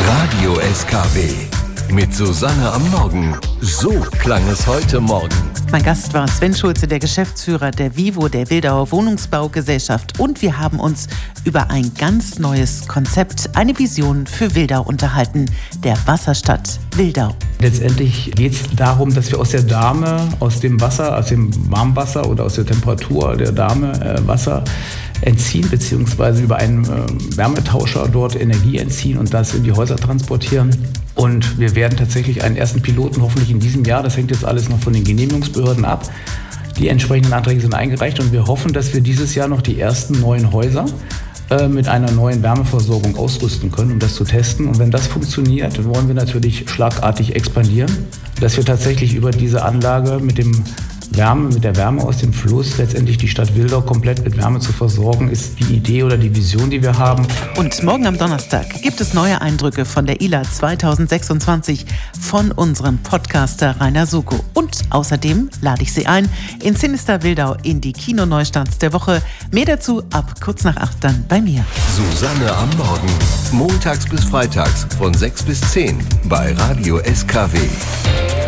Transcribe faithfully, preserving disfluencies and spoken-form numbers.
Radio S K W mit Susanne am Morgen. So klang es heute Morgen. Mein Gast war Sven Schulze, der Geschäftsführer der Vivo, der Wildauer Wohnungsbaugesellschaft. Und wir haben uns über ein ganz neues Konzept, eine Vision für Wildau unterhalten, der Wasserstadt Wildau. Letztendlich geht es darum, dass wir aus der Dahme, aus dem Wasser, aus dem Warmwasser oder aus der Temperatur der Dahme äh, Wasser entziehen, beziehungsweise über einen äh, Wärmetauscher dort Energie entziehen und das in die Häuser transportieren. Und wir werden tatsächlich einen ersten Piloten hoffentlich in diesem Jahr, das hängt jetzt alles noch von den Genehmigungsbehörden ab. Die entsprechenden Anträge sind eingereicht und wir hoffen, dass wir dieses Jahr noch die ersten neuen Häuser äh, mit einer neuen Wärmeversorgung ausrüsten können, um das zu testen. Und wenn das funktioniert, dann wollen wir natürlich schlagartig expandieren, dass wir tatsächlich über diese Anlage mit dem Wärme, mit der Wärme aus dem Fluss letztendlich die Stadt Wildau komplett mit Wärme zu versorgen, ist die Idee oder die Vision, die wir haben. Und morgen am Donnerstag gibt es neue Eindrücke von der I L A zwanzig sechsundzwanzig von unserem Podcaster Rainer Suko. Und außerdem lade ich Sie ein in Sinister Wildau in die Kinoneustarts der Woche. Mehr dazu ab kurz nach acht dann bei mir. Susanne am Morgen. Montags bis freitags von sechs bis zehn bei Radio S K W.